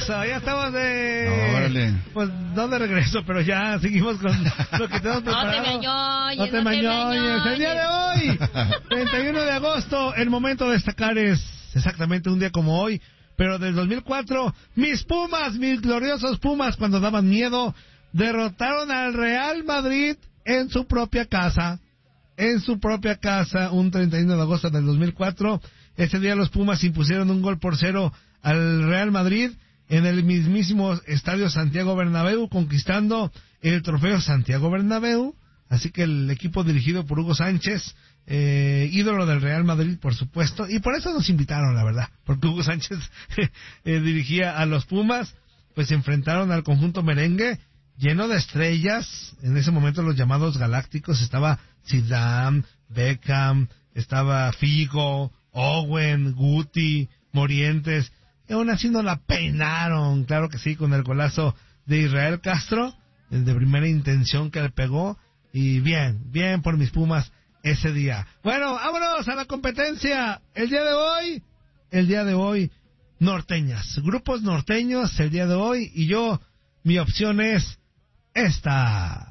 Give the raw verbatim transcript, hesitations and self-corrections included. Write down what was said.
regreso, ya estamos de... Órale. Pues no de regreso, pero ya seguimos con lo que tenemos preparado. No te mañoñes, No te mañoñes. El día de hoy, treinta y uno de agosto, el momento de destacar es exactamente un día como hoy, pero del dos mil cuatro, mis Pumas, mis gloriosos Pumas, cuando daban miedo, derrotaron al Real Madrid en su propia casa. En su propia casa, un treinta y uno de agosto del dos mil cuatro. Ese día los Pumas impusieron un gol por cero al Real Madrid en el mismísimo Estadio Santiago Bernabéu, conquistando el trofeo Santiago Bernabéu. Así que el equipo dirigido por Hugo Sánchez, eh, ídolo del Real Madrid, por supuesto, y por eso nos invitaron, la verdad, porque Hugo Sánchez eh, dirigía a los Pumas, pues se enfrentaron al conjunto merengue, lleno de estrellas, en ese momento los llamados galácticos. Estaba Zidane, Beckham, estaba Figo, Owen, Guti, Morientes, y aún así no la peinaron, claro que sí, con el golazo de Israel Castro, el de primera intención que le pegó, y bien, bien por mis Pumas ese día. Bueno, vámonos a la competencia, el día de hoy, el día de hoy, norteñas, grupos norteños el día de hoy, y yo, mi opción es esta.